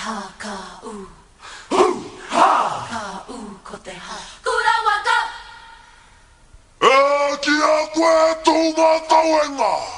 ha ka u ha ka u ko te ha kura waka E kia koe tō mātauenga